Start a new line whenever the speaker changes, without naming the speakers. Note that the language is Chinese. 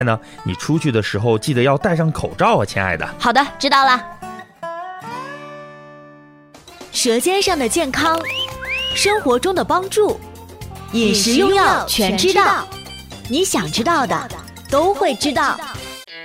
呢，你出去的时候记得要戴上口罩啊，亲爱的。
好的，知道了。
舌尖上的健康，生活中的帮助，饮食用药全知道，你想知道的都会知道。